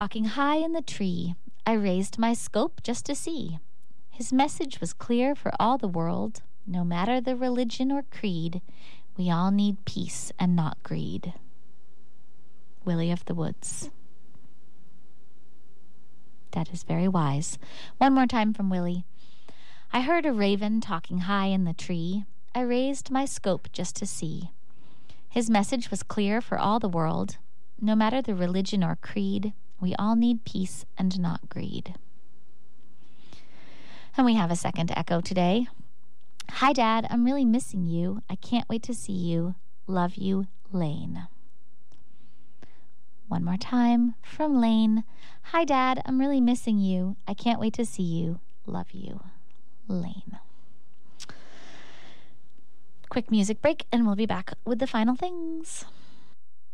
Walking high in the tree, I raised my scope just to see. His message was clear for all the world. No matter the religion or creed, we all need peace and not greed. Willie of the Woods. That is very wise. One more time from Willie. I heard a raven talking high in the tree. I raised my scope just to see. His message was clear for all the world. No matter the religion or creed, we all need peace and not greed. And we have a second echo today. Hi, Dad. I'm really missing you. I can't wait to see you. Love you, Lane. One more time from Lane. Hi, Dad. I'm really missing you. I can't wait to see you. Love you, Lane. Quick music break, and we'll be back with the final things.